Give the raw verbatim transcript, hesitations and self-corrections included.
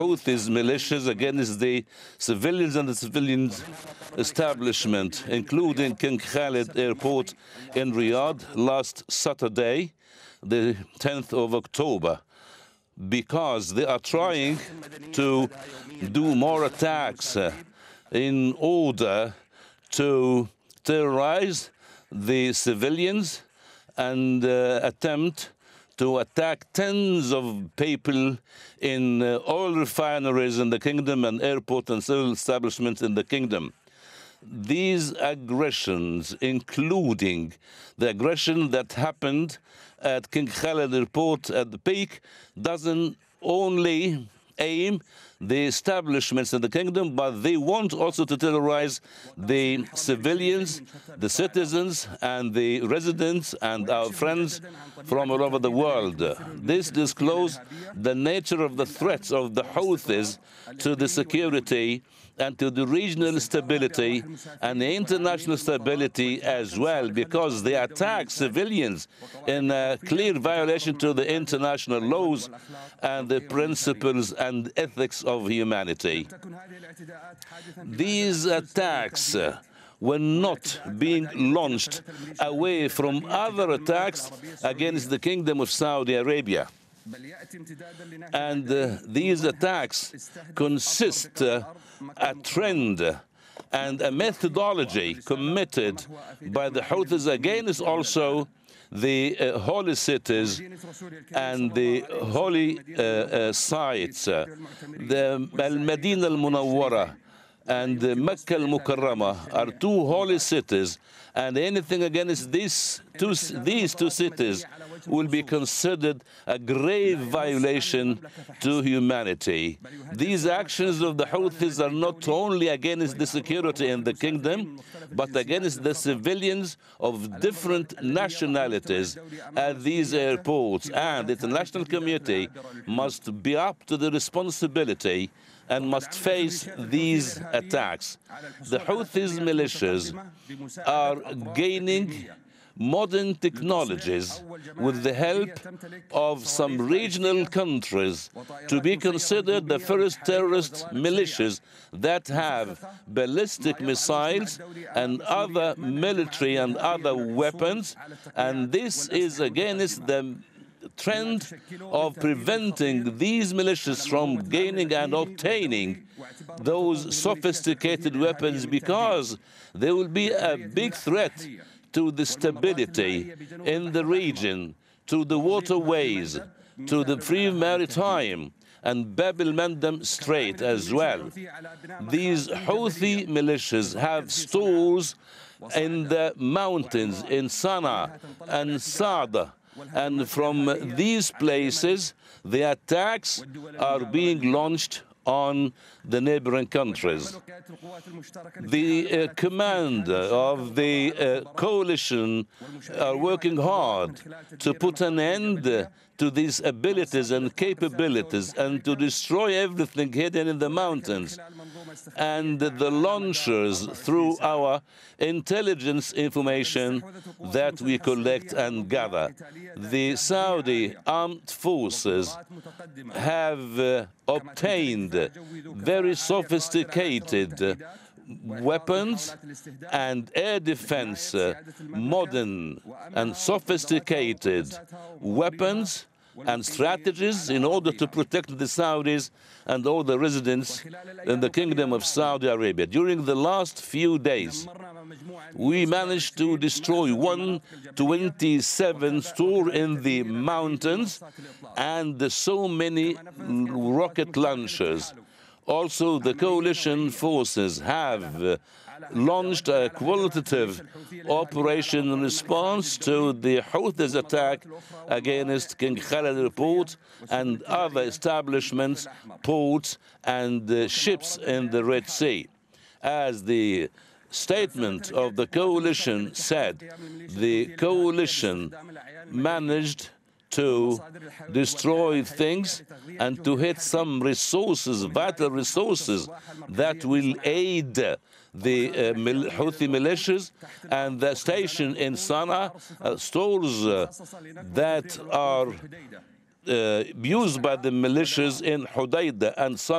Houthis militias against the civilians and the civilian establishment, including King Khalid Airport in Riyadh last Saturday, the tenth of October, because they are trying to do more attacks uh, in order to terrorize the civilians and uh, attempt to attack tens of people in uh, oil refineries in the kingdom and airport and civil establishments in the kingdom. These aggressions, including the aggression that happened at King Khalid Airport at the peak, doesn't only aim the establishments in the kingdom, but they want also to terrorize the civilians, the citizens, and the residents and our friends from all over the world. This discloses the nature of the threats of the Houthis to the security and to the regional stability and the international stability as well, because they attack civilians in a clear violation to the international laws and the principles and ethics of humanity. These attacks were not being launched away from other attacks against the Kingdom of Saudi Arabia. And uh, these attacks consist uh, a trend and a methodology committed by the Houthis against also the uh, holy cities and the holy uh, uh, sites, uh, the Al-Madinah al-Munawwara and the Mecca al-Mukarramah are two holy cities, and anything against these two, these two cities will be considered a grave violation to humanity. These actions of the Houthis are not only against the security in the kingdom, but against the civilians of different nationalities at these airports. And the international community must be up to the responsibility and must face these attacks. The Houthis militias are gaining modern technologies with the help of some regional countries to be considered the first terrorist militias that have ballistic missiles and other military and other weapons, and this is against the trend of preventing these militias from gaining and obtaining those sophisticated weapons, because there will be a big threat to the stability in the region, to the waterways, to the free maritime, and Bab el-Mandeb Strait as well. These Houthi militias have stores in the mountains in Sana'a and Sa'da, and from these places the attacks are being launched on the neighboring countries. The uh, command of the uh, coalition are working hard to put an end to these abilities and capabilities and to destroy everything hidden in the mountains. And the launchers, through our intelligence information that we collect and gather, the Saudi armed forces have uh, obtained very sophisticated weapons and air defense, uh, modern and sophisticated weapons and strategies in order to protect the Saudis and all the residents in the Kingdom of Saudi Arabia. During the last few days, we managed to destroy one twenty-seven store in the mountains and so many rocket launchers. Also, the coalition forces have uh, launched a qualitative operation in response to the Houthis attack against King Khalid Airport and other establishments, ports, and uh, ships in the Red Sea. As the statement of the coalition said, the coalition managed to destroy things and to hit some resources, vital resources, that will aid the uh, mil Houthi militias, and the station in Sana'a, uh, stores uh, that are uh, used by the militias in Hudaydah and Sana'a.